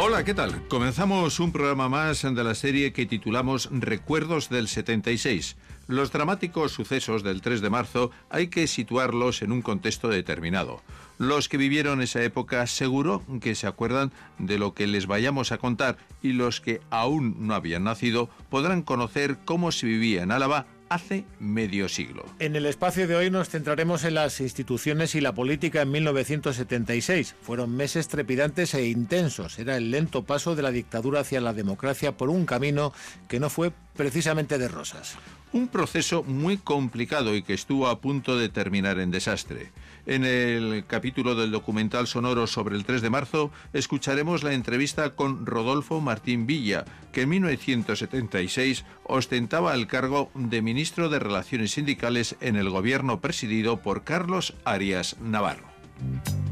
Hola, ¿qué tal? Comenzamos un programa más de la serie que titulamos Recuerdos del 76. Los dramáticos sucesos del 3 de marzo hay que situarlos en un contexto determinado. Los que vivieron esa época seguro que se acuerdan de lo que les vayamos a contar, y los que aún no habían nacido podrán conocer cómo se vivía en Álava hace medio siglo. En el espacio de hoy nos centraremos en las instituciones y la política en 1976. Fueron meses trepidantes e intensos. Era el lento paso de la dictadura hacia la democracia por un camino que no fue precisamente de rosas. Un proceso muy complicado y que estuvo a punto de terminar en desastre. En el capítulo del documental sonoro sobre el 3 de marzo escucharemos la entrevista con Rodolfo Martín Villa, que en 1976 ostentaba el cargo de ministro de Relaciones Sindicales en el gobierno presidido por Carlos Arias Navarro.